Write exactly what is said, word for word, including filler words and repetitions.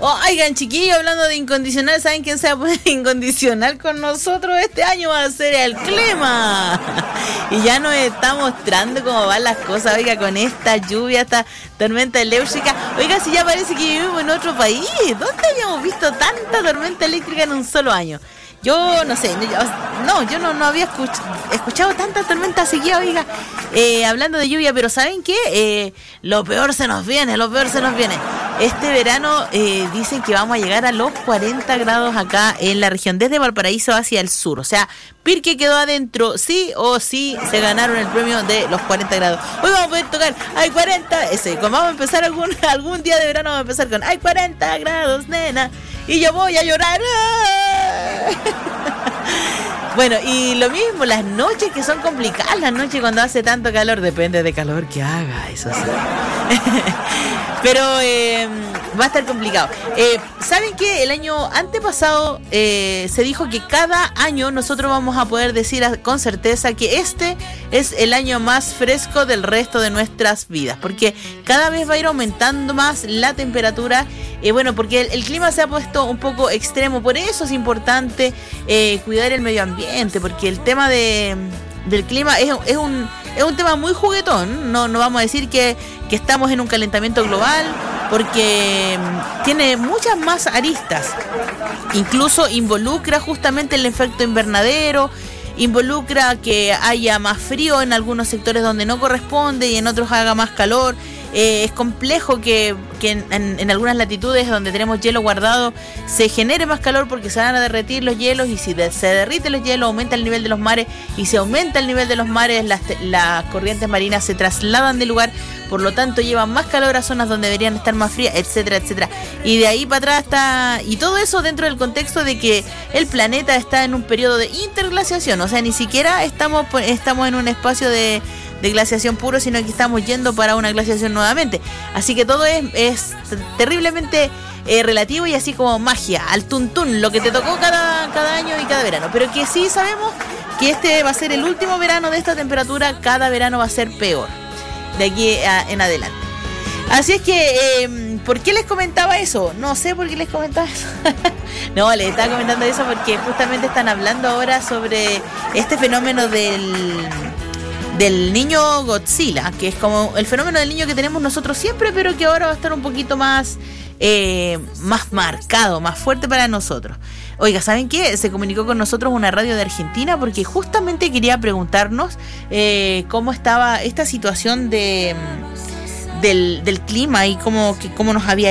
Oigan, chiquillos, hablando de incondicional, ¿saben quién se va a poner incondicional con nosotros este año? Va a ser el clima. Y ya nos está mostrando cómo van las cosas, oiga, con esta lluvia, esta tormenta eléctrica. Oiga, si ya parece que vivimos en otro país. ¿Dónde habíamos visto tanta tormenta eléctrica en un solo año? Yo no sé, yo, no, yo no, no había escuch, escuchado tantas tormentas seguidas, oiga, eh, hablando de lluvia, pero ¿saben qué? Eh, lo peor se nos viene, lo peor se nos viene. Este verano eh, dicen que vamos a llegar a los cuarenta grados acá en la región, desde Valparaíso hacia el sur. O sea, Pirque quedó adentro, sí o sí se ganaron el premio de los cuarenta grados. Hoy vamos a poder tocar, hay cuarenta, ese, como vamos a empezar algún, algún día de verano, vamos a empezar con, hay cuarenta grados, nena, y yo voy a llorar. Bueno, y lo mismo, las noches que son complicadas, las noches cuando hace tanto calor, depende de calor que haga, eso sí. Pero eh, va a estar complicado. Eh, ¿Saben qué? El año antepasado eh, se dijo que cada año nosotros vamos a poder decir con certeza que este es el año más fresco del resto de nuestras vidas, porque cada vez va a ir aumentando más la temperatura. Eh, bueno, porque el, el clima se ha puesto un poco extremo, por eso es importante eh, cuidar el medio ambiente, porque el tema de, del clima es, es, un, es un tema muy juguetón. No, no vamos a decir que, que estamos en un calentamiento global, porque tiene muchas más aristas. Incluso involucra justamente el efecto invernadero, involucra que haya más frío en algunos sectores donde no corresponde y en otros haga más calor. Eh, es complejo que, que en, en, en algunas latitudes donde tenemos hielo guardado se genere más calor porque se van a derretir los hielos, y si de, se derriten los hielos aumenta el nivel de los mares, y si aumenta el nivel de los mares las, las corrientes marinas se trasladan de lugar, por lo tanto llevan más calor a zonas donde deberían estar más frías, etcétera, etcétera. Y de ahí para atrás está, y todo eso dentro del contexto de que el planeta está en un periodo de interglaciación, o sea, ni siquiera estamos, estamos en un espacio de de glaciación puro, sino que estamos yendo para una glaciación nuevamente. Así que todo es, es terriblemente eh, relativo y así como magia, al tuntún, lo que te tocó cada, cada año y cada verano. Pero que sí sabemos que este va a ser el último verano de esta temperatura, cada verano va a ser peor de aquí a, en adelante. Así es que, eh, ¿por qué les comentaba eso? No sé por qué les comentaba eso. No, les estaba comentando eso porque justamente están hablando ahora sobre este fenómeno del... del niño Godzilla, que es como el fenómeno del niño que tenemos nosotros siempre, pero que ahora va a estar un poquito más eh, más marcado, más fuerte para nosotros. Oiga, ¿saben qué? Se comunicó con nosotros una radio de Argentina porque justamente quería preguntarnos eh, cómo estaba esta situación de del, del clima y cómo, que, cómo nos había